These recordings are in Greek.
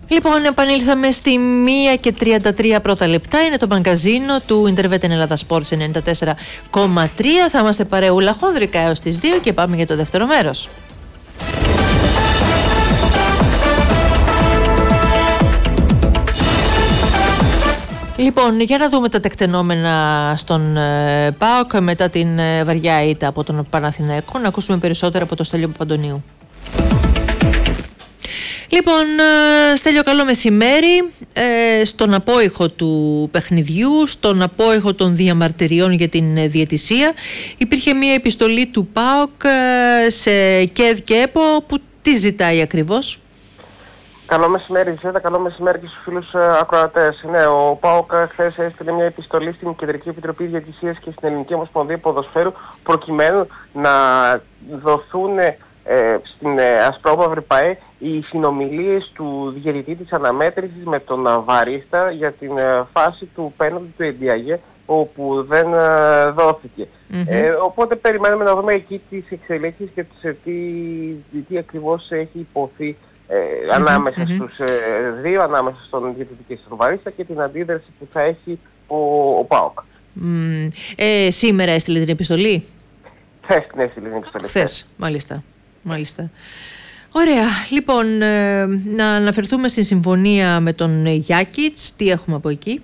Λοιπόν, επανήλθαμε στη 1:33 πρώτα λεπτά. Είναι το μαγκαζίνο του Intervet Ελλάδα Sports 94,3. Θα είμαστε παρεούλα χονδρικά έως τις 2 και πάμε για το δεύτερο μέρος. Λοιπόν, για να δούμε τα τεκτενόμενα στον ΠΑΟΚ μετά την βαριά ήττα από τον Παναθηναϊκό. Να ακούσουμε περισσότερα από τον Στέλιο Παπαντονίου. Λοιπόν, Στέλιο, καλό μεσημέρι. Στον απόϊχο του παιχνιδιού, στον απόϊχο των διαμαρτυριών για την διαιτησία, υπήρχε μια επιστολή του ΠΑΟΚ σε ΚΕΔ και ΕΠΟ που τι ζητάει ακριβώς? Καλό μεσημέρι, Ζέτα. Καλό μεσημέρι και στους φίλους ακροατές. Ναι, ο ΠΑΟΚ χθες έστειλε μια επιστολή στην Κεντρική Επιτροπή Διαιτησίας και στην Ελληνική Ομοσπονδία Ποδοσφαίρου προκειμένου να δοθούν στην Ασπρόμαυρη ΠΑΕ οι συνομιλίες του διαιτητή της αναμέτρησης με τον βαρίστα για την φάση του πέναλτι του Εντιαγέ, όπου δεν δόθηκε. Οπότε περιμένουμε να δούμε εκεί τις εξελίξεις και τι ακριβώς έχει υποθεί ανάμεσα στους δύο, ανάμεσα στον διαιτητή και στον βαρίστα, και την αντίδραση που θα έχει ο ΠΑΟΚ. Σήμερα έστειλε την επιστολή? Χθες την έστειλε την επιστολή. Χθες, μάλιστα. Ωραία. Λοιπόν, να αναφερθούμε στην συμφωνία με τον Γιάκιτς. Τι έχουμε από εκεί?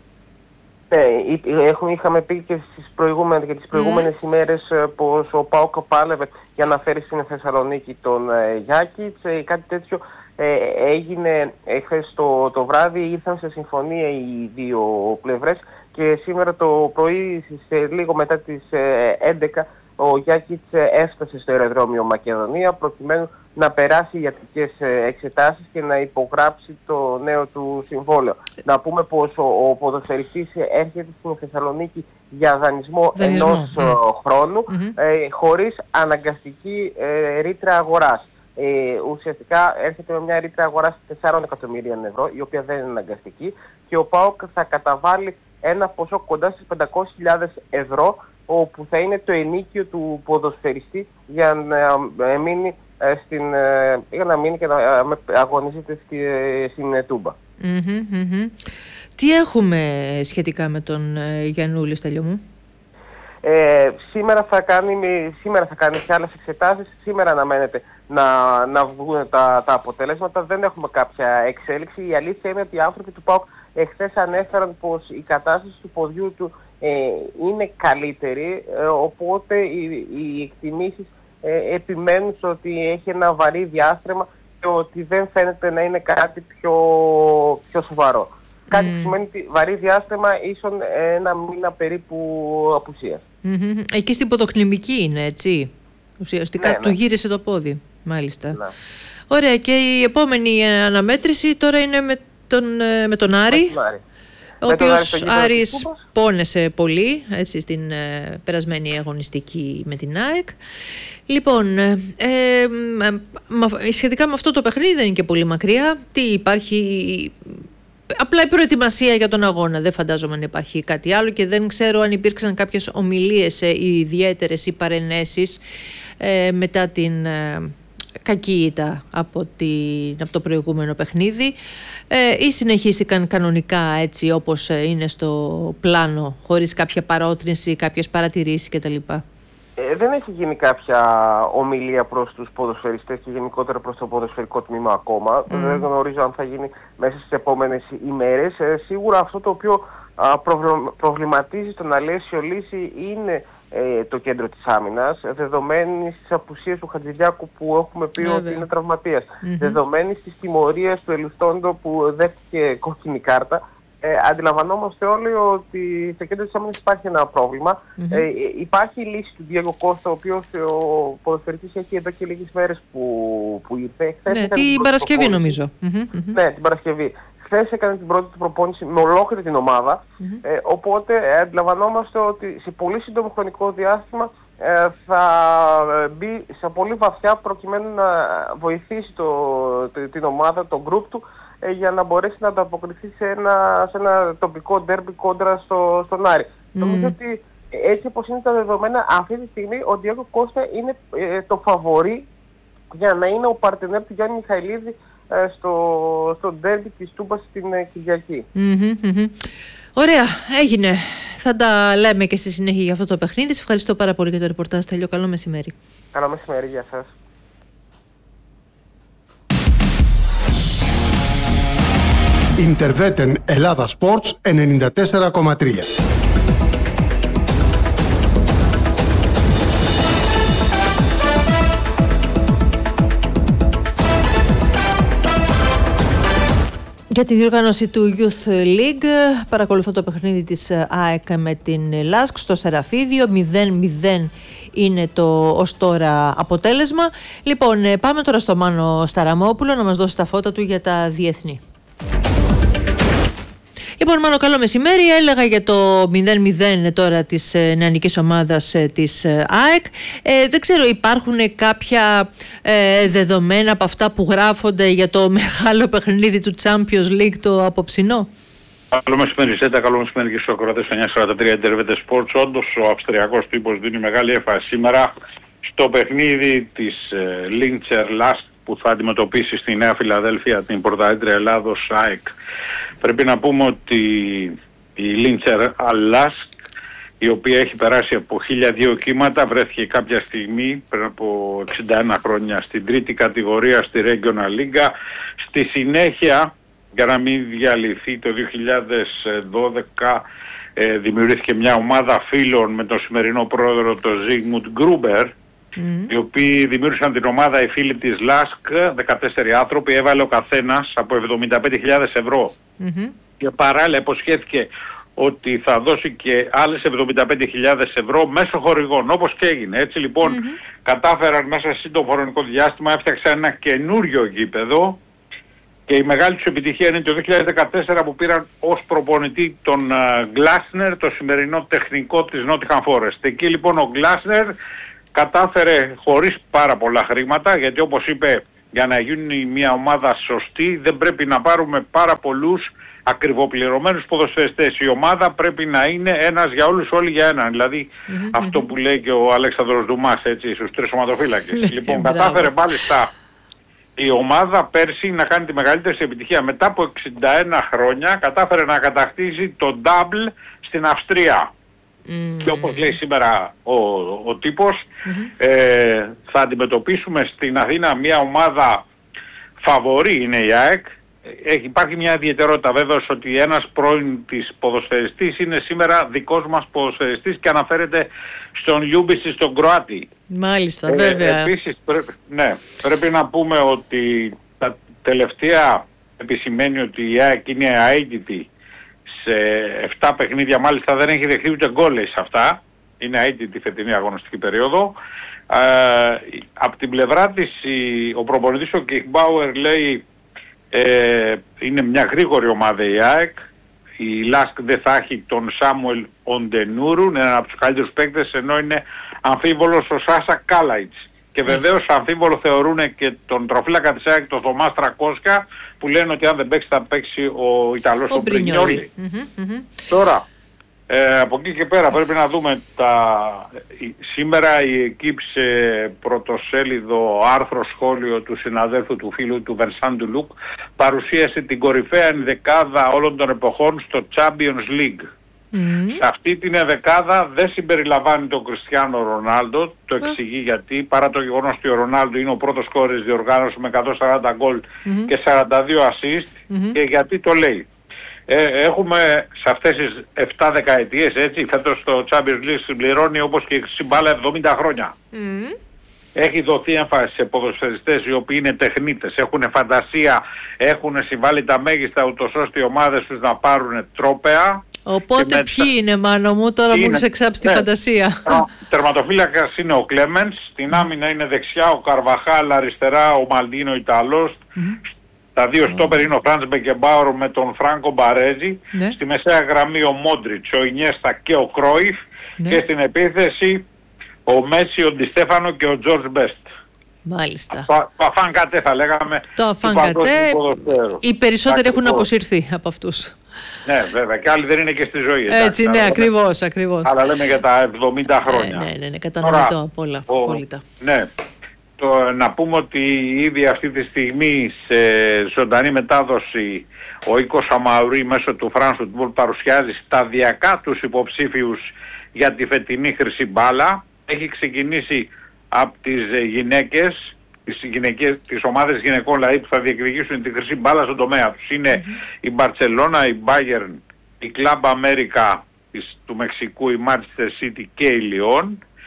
Είχαμε πει και τις προηγούμενες ημέρες πως ο ΠΑΟΚ πάλευε για να φέρει στην Θεσσαλονίκη τον Γιάκιτς. Κάτι τέτοιο έγινε χθες το βράδυ. Ήρθαν σε συμφωνία οι δύο πλευρές και σήμερα το πρωί, λίγο μετά τις 11, ο Γιάκιτς έφτασε στο αεροδρόμιο Μακεδονία προκειμένου να περάσει ιατρικές εξετάσεις και να υπογράψει το νέο του συμβόλαιο. Να πούμε πως ο ποδοσφαιριστής έρχεται στην Θεσσαλονίκη για δανεισμό ενός χρόνου, χωρίς αναγκαστική ρήτρα αγοράς. Ουσιαστικά έρχεται με μια ρήτρα αγοράς 4 εκατομμυρίων ευρώ, η οποία δεν είναι αναγκαστική, και ο ΠΑΟΚ θα καταβάλει ένα ποσό κοντά στις 500.000 ευρώ, όπου θα είναι το ενίκιο του ποδοσφαιριστή για να μείνει και να αγωνίζεται στην Τούμπα. Τι σχετικά με τον Γιαννούλη, Στέλιο μου? Σήμερα θα κάνει και άλλες εξετάσεις. Σήμερα αναμένεται να βγουν τα αποτελέσματα. Δεν έχουμε κάποια εξέλιξη. Η αλήθεια είναι ότι οι άνθρωποι του ΠΑΟΚ εχθές ανέφεραν πως η κατάσταση του ποδιού του είναι καλύτερη, οπότε οι εκτιμήσεις επιμένουν ότι έχει ένα βαρύ διάστρεμα και ότι δεν φαίνεται να είναι κάτι πιο σοβαρό. Κάτι που σημαίνει ότι βαρύ διάστρεμα ίσον ένα μήνα περίπου απουσίας. Εκεί στην ποδοκλινική είναι, έτσι? Ουσιαστικά του γύρισε το πόδι, μάλιστα. Ναι. Ωραία, και η επόμενη αναμέτρηση τώρα είναι με τον Άρη. Ο οποίος Άρης πόνεσε πολύ, έτσι, στην περασμένη αγωνιστική με την ΑΕΚ. Λοιπόν, σχετικά με αυτό το παιχνίδι δεν είναι και πολύ μακριά. Τι υπάρχει? Απλά η προετοιμασία για τον αγώνα. Δεν φαντάζομαι να υπάρχει κάτι άλλο και δεν ξέρω αν υπήρξαν κάποιες ομιλίες ιδιαίτερες ή παρενέσεις μετά την κακή ήττα από το προηγούμενο παιχνίδι, ή συνεχίστηκαν κανονικά έτσι όπως είναι στο πλάνο, χωρίς κάποια παρότρινση, κάποιες παρατηρήσεις κτλ? Δεν έχει γίνει κάποια ομιλία προς τους ποδοσφαιριστές και γενικότερα προς το ποδοσφαιρικό τμήμα ακόμα. Δεν γνωρίζω αν θα γίνει μέσα στις επόμενες ημέρες. Σίγουρα αυτό το οποίο προβληματίζει τον Αλέσιο Λύση είναι το κέντρο της άμυνας, δεδομένης της απουσίας του Χατζηδιάκου που έχουμε πει ότι είναι τραυματίας, δεδομένης της τιμωρίας του Ελουστόντο που δέχτηκε κόκκινη κάρτα. Αντιλαμβανόμαστε όλοι ότι στο κέντρο της άμυνας υπάρχει ένα πρόβλημα. Υπάρχει η λύση του Διέγκο Κώστα, ο οποίος ο ποδοσφαιριστής έχει εδώ και λίγες μέρες που ήρθε. Την Παρασκευή νομίζω. Ναι, την Παρασκευή. Χθες έκανε την πρώτη του προπόνηση με ολόκληρη την ομάδα, οπότε αντιλαμβανόμαστε ότι σε πολύ σύντομο χρονικό διάστημα θα μπει σε πολύ βαθιά προκειμένου να βοηθήσει την ομάδα, το group του, για να μπορέσει να ανταποκριθεί σε ένα τοπικό ντέρμπι κόντρα στον Άρη. Νομίζω ότι έτσι όπως είναι τα δεδομένα αυτή τη στιγμή, ο Διέγκο Κώστα είναι το φαβορί για να είναι ο παρτενέρ του Γιάννη Μιχαηλίδη στο ντέρμπι της Τούμπας την Κυριακή. Ωραία, έγινε. Θα τα λέμε και στη συνέχεια για αυτό το παιχνίδι. Σε ευχαριστώ πάρα πολύ για το ρεπορτάζ, Στέλιο. Καλό μεσημέρι. Καλό μεσημέρι, γεια σας. Interveten Ελλάδα Sports 94,3. Για τη διοργάνωση του Youth League παρακολουθώ το παιχνίδι της ΑΕΚ με την ΛΑΣΚ στο Σεραφίδιο. 0-0 είναι το ως τώρα αποτέλεσμα. Λοιπόν, πάμε τώρα στο Μάνο Σταραμόπουλο να μας δώσει τα φώτα του για τα διεθνή. Λοιπόν, Μάνο, καλό μεσημέρι. Έλεγα για το 0-0 τώρα της νεανικής ομάδας της ΑΕΚ. Δεν ξέρω, υπάρχουν κάποια δεδομένα από αυτά που γράφονται για το μεγάλο παιχνίδι του Champions League το απόψινό? Καλό μεσημέρι, Ζέτα. Καλό μεσημέρι και στους ακροατές 943 Interveten Sports. Όντως, ο αυστριακός τύπος δίνει μεγάλη έμφαση σήμερα στο παιχνίδι της Linzer Lask που θα αντιμετωπίσει στη Νέα Φιλαδέλφια την πρωταθλήτρια Ελλάδος ΑΕΚ. Πρέπει να πούμε ότι η Linzer Lask, η οποία έχει περάσει από 1002 κύματα, βρέθηκε κάποια στιγμή πριν από 61 χρόνια στην τρίτη κατηγορία στη Regional Liga. Στη συνέχεια, για να μην διαλυθεί, το 2012 δημιουργήθηκε μια ομάδα φίλων με τον σημερινό πρόεδρο, τον Zygmunt Gruber, οι οποίοι δημιούργησαν την ομάδα οι φίλοι της ΛΑΣΚ, 14 άνθρωποι, έβαλε ο καθένας από 75.000 ευρώ. Και παράλληλα υποσχέθηκε ότι θα δώσει και άλλες 75.000 ευρώ μέσω χορηγών, όπως και έγινε. Έτσι λοιπόν κατάφεραν μέσα σε σύντομο χρονικό διάστημα, έφτιαξαν ένα καινούριο γήπεδο και η μεγάλη τους επιτυχία είναι το 2014 που πήραν ως προπονητή τον Γκλάσνερ, το σημερινό τεχνικό της Nottingham Forest. Εκεί λοιπόν ο Γκλάσνερ κατάφερε χωρίς πάρα πολλά χρήματα, γιατί όπως είπε, για να γίνει μια ομάδα σωστή δεν πρέπει να πάρουμε πάρα πολλούς ακριβοπληρωμένους ποδοσφαιριστές. Η ομάδα πρέπει να είναι ένας για όλους, όλοι για έναν. Δηλαδή αυτό που λέει και ο Αλέξανδρος Δουμάς, έτσι, στους τρεις σωματοφύλακες. Λοιπόν, κατάφερε μάλιστα η ομάδα πέρσι να κάνει τη μεγαλύτερη επιτυχία. Μετά από 61 χρόνια κατάφερε να κατακτήσει το double στην Αυστρία. Και όπως λέει σήμερα ο τύπος, θα αντιμετωπίσουμε στην Αθήνα μια ομάδα φαβορί, είναι η ΑΕΚ. Υπάρχει μια ιδιαιτερότητα βέβαια ότι ένας πρώην της ποδοσφαιριστής είναι σήμερα δικός μας ποδοσφαιριστής και αναφέρεται στον Λιούμπισι, στον Κροάτη. Μάλιστα, βέβαια. Επίσης πρέπει να πούμε ότι τα τελευταία επισημαίνει ότι η ΑΕΚ είναι αίτητη σε 7 παιχνίδια, μάλιστα δεν έχει δεχτεί ούτε γκόλ σε αυτά. Είναι αίτητη φετινή αγωνιστική περίοδο. Από την πλευρά της ο προπονητής ο Κιχμπάουερ λέει είναι μια γρήγορη ομάδα η ΑΕΚ. Η ΛΑΣΚ δεν θα έχει τον Σάμουελ Οντενούρου, είναι ένα από τους καλύτερους παίκτες, ενώ είναι αμφίβολος ο Σάσα Κάλαϊτς. Και βεβαίως αμφίβολο θεωρούν και τον τροφύλακα της ΑΕΚ, τον Θωμάς Τρακόσκα, που λένε ότι αν δεν παίξει θα παίξει ο Ιταλός ο Μπρινιόλι. Τώρα, από εκεί και πέρα πρέπει να δούμε σήμερα η ΕΚΙΠ σε πρωτοσέλιδο άρθρο σχόλιο του συναδέλφου του φίλου του Βερσάν του Λουκ παρουσίασε την κορυφαία ενδεκάδα όλων των εποχών στο Champions League. Σε αυτή την ενδεκάδα δεν συμπεριλαμβάνει τον Κριστιάνο Ρονάλντο, το εξηγεί γιατί, παρά το γεγονός ότι ο Ρονάλντο είναι ο πρώτος σκόρερ διοργάνωσης με 140 γκολ και 42 assist, και γιατί το λέει. Έχουμε σε αυτές τις 7 δεκαετίες, έτσι, φέτος το Champions League συμπληρώνει όπως και η μπάλα 70 χρόνια. Έχει δοθεί έμφαση σε ποδοσφαιριστές οι οποίοι είναι τεχνίτες, έχουν φαντασία, έχουν συμβάλει τα μέγιστα ούτως ώστε οι ομάδες τους να πάρουν τρόπαια. Οπότε ποιοι είναι, Μάνο μου, τώρα μου έχεις εξάψει τη φαντασία. Τερματοφύλακας είναι ο Κλέμενς, στην άμυνα είναι δεξιά ο Καρβαχάλ, αριστερά ο Μαλντίνο Ιταλός. Τα δύο στόπερ είναι ο Φραντς Μπεκεμπάουερ με τον Φράνκο Μπαρέζι. Στη μεσαία γραμμή ο Μόντριτς, ο Ινιέστα και ο Κρόιφ. Και στην επίθεση ο Μέση, ο Ντιστέφανο και ο Τζορτζ Μπέστ. Μάλιστα. Το αφάνκατε θα λέγαμε. Το αφάνκατε. Οι περισσότεροι έχουν αποσυρθεί από αυτούς. Ναι, βέβαια. Και άλλοι δεν είναι και στη ζωή. Έτσι, ναι, ακριβώς. Αλλά λέμε για τα 70 χρόνια. Ναι, κατανοητό απ' όλα. Ναι. Να πούμε ότι ήδη αυτή τη στιγμή σε ζωντανή μετάδοση ο Οίκος Αμαουρί μέσω του France Football παρουσιάζει σταδιακά τους υποψήφιους για τη φετινή χρυσή μπάλα. Έχει ξεκινήσει από τις γυναίκες, τις ομάδες γυναικών δηλαδή που θα διεκδικήσουν τη χρυσή μπάλα στον τομέα τους. Είναι η Μπαρτσελώνα, η Bayern, η Club America του Μεξικού, η Manchester City και η Lyon.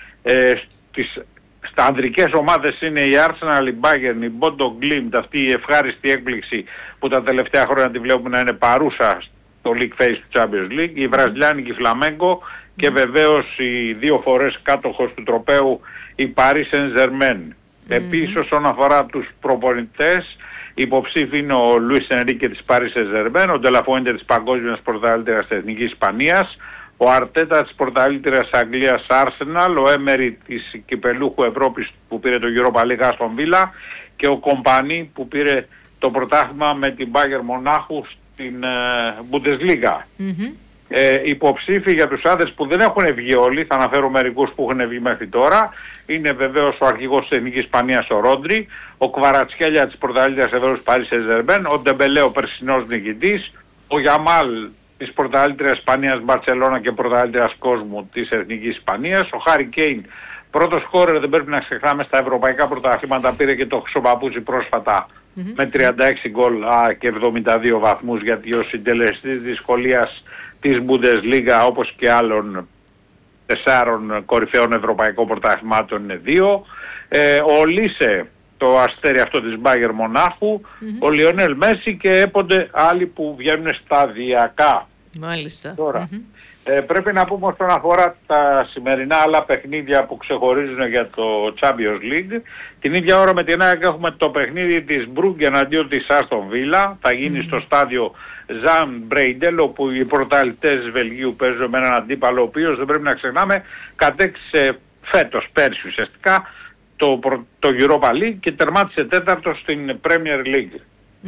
Στα ανδρικές ομάδες είναι η Arsenal, η Bayern, η Bodo Glimt, αυτή η ευχάριστη έκπληξη που τα τελευταία χρόνια τη βλέπουμε να είναι παρούσα στο League Phase του Champions League, η Βραζιλιάνικη Flamengo και βεβαίως οι 2 φορές κάτοχος του τροπαίου η Paris Saint-Germain. Επίσης όσον αφορά τους προπονητές, υποψήφοι είναι ο Λουίς Ενρίκε της Paris Saint-Germain, ο Ντελαφουέντε της παγκόσμιας πρωταθλήτριας της Εθνικής Ισπανίας, ο Αρτέτα της πρωταθλήτριας Αγγλίας Arsenal, ο Έμερι της κυπελούχου Ευρώπης που πήρε το Europa League Aston Villa και ο Κομπανί που πήρε το πρωτάθλημα με την Bayern Μονάχου στην Bundesliga. Υποψήφοι για τους άντρες που δεν έχουν βγει όλοι, θα αναφέρω μερικούς που έχουν βγει μέχρι τώρα, είναι βεβαίως ο αρχηγός της Εθνικής Ισπανίας ο Ρόντρι, ο Κβαρατσχέλια της πρωταθλήτριας Ευρώπης Paris Saint-Germain, ο Ντεμπελέ ο περσινός νικητής, ο Γιαμάλ της πρωταθλήτριας Ισπανίας Μπαρτσελώνα και πρωταθλήτριας κόσμου της Εθνικής Ισπανίας, ο Χάρι Κέιν πρώτος σκόρερ, δεν πρέπει να ξεχνάμε, στα ευρωπαϊκά πρωταθλήματα, πήρε και το χρυσό παπούτσι πρόσφατα με 36 γκολ και 72 βαθμούς, γιατί ο συντελεστής δυσκολίας της Bundesliga όπως και άλλων 4 κορυφαίων ευρωπαϊκών πρωταθλημάτων είναι 2. Ο Λίσε, το αστέρι αυτό της Bayern Μονάχου, ο Λιονέλ Μέση και έπονται άλλοι που βγαίνουν σταδιακά. Μάλιστα. Τώρα, πρέπει να πούμε όσον αφορά τα σημερινά άλλα παιχνίδια που ξεχωρίζουν για το Champions League. Την ίδια ώρα με την ΑΕΚ έχουμε το παιχνίδι της Μπρούγκ εναντίον της Άστον Βίλα. Θα γίνει στο στάδιο Ζαν Μπρέιντελ, όπου οι πρωταθλητές Βελγίου παίζουν με έναν αντίπαλο, ο οποίος δεν πρέπει να ξεχνάμε κατέκτησε φέτος, πέρσι ουσιαστικά, το Europa League και τερμάτισε τέταρτο στην Premier League.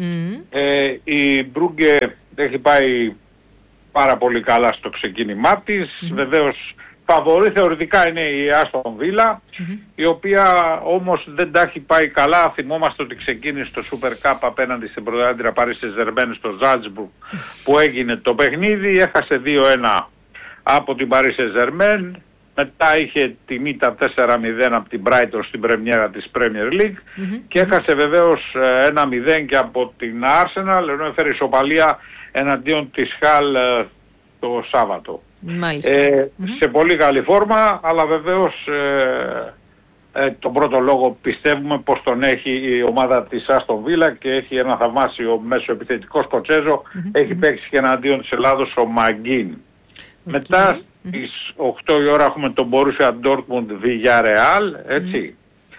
Η Μπρούγκε έχει πάει πάρα πολύ καλά στο ξεκίνημά της. Βεβαίως φαβορί θεωρητικά είναι η Άστον Βίλα, η οποία όμως δεν τα έχει πάει καλά. Θυμόμαστε ότι ξεκίνησε το Super Cup απέναντι στην πρωταθλήτρια Paris Saint-Germain στο Ζάλτσμπουργκ που έγινε το παιχνίδι, έχασε 2-1 από την Paris Saint-Germain. Μετά είχε την ήττα 4-0 από την Brighton στην πρεμιέρα της Premier League και έχασε βεβαίως 1-0 και από την Arsenal, ενώ έφερε ισοπαλία εναντίον της Χαλ το Σάββατο. Σε πολύ καλή φόρμα, αλλά βεβαίως τον πρώτο λόγο πιστεύουμε πως τον έχει η ομάδα της Άστον Βίλα και έχει ένα θαυμάσιο μέσο επιθετικό Σκοτσέζο, έχει παίξει και εναντίον της Ελλάδος ο Μαγκίν. Μετά στις 8 η ώρα έχουμε τον Borussia Dortmund Villarreal, έτσι.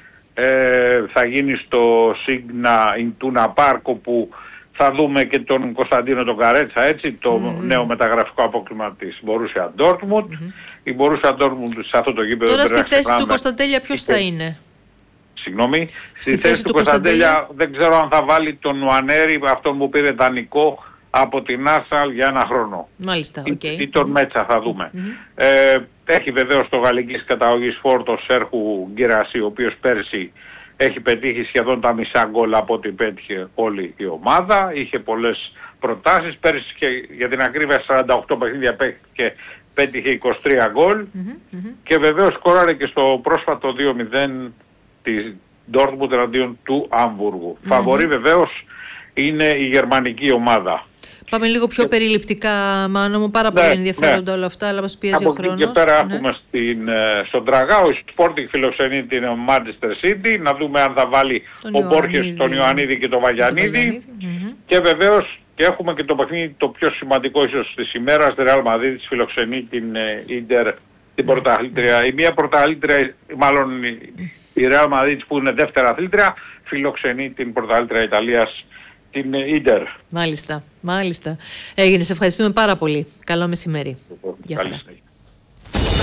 Θα γίνει στο Signa Iduna Park, όπου θα δούμε και τον Κωνσταντίνο τον Καρέτσα, έτσι, το νέο μεταγραφικό απόκλημα της Borussia Dortmund. Η Borussia Dortmund σε αυτό το γήπεδο... Τώρα στη θέση του Κωνσταντέλια ποιος θα είναι? Συγγνώμη, στη θέση του Κωνσταντέλια δεν ξέρω αν θα βάλει τον Νουανέρη, αυτόν που πήρε δανεικό από την Arsenal για 1 χρόνο. Μάλιστα, ή τον Μέτσα θα δούμε. Έχει βεβαίως το γαλλικής καταγωγής φόρτο Σέρχου Γκυρασί, ο οποίος πέρσι έχει πετύχει σχεδόν τα μισά γκολ από ό,τι πέτυχε όλη η ομάδα. Είχε πολλές προτάσεις. Πέρσι και για την ακρίβεια 48 παιχνίδια και πέτυχε 23 γκολ. Και βεβαίως σκόραρε και στο πρόσφατο 2-0 της Dortmund εναντίον του Αμβούργου. Φαβορί βεβαίως είναι η γερμανική ομάδα. Πάμε λίγο πιο περιληπτικά, Μάνο μου, πάρα πολύ ενδιαφέροντα όλα αυτά, αλλά μας πιέζει ο χρόνος. Από εκεί και πέρα έχουμε στον Τραγάο, η Sporting φιλοξενεί την Manchester City, να δούμε αν θα βάλει ο Μπόρχες τον Ιωαννίδη και τον Βαγιανίδη. Και βεβαίως και έχουμε και το παιχνίδι το πιο σημαντικό ίσως της ημέρας, η Real Madrid φιλοξενεί την Inter, την πρωταθλήτρια. Η μία πρωταθλήτρια, μάλλον η Real Madrid που είναι δεύτερη αθλήτρια, φιλοξενεί την πρωταθλήτρια Ιταλίας, την Ίντερ. Μάλιστα, μάλιστα. Έγινε, σε ευχαριστούμε πάρα πολύ. Καλό μεσημέρι. Καλή συνέχεια.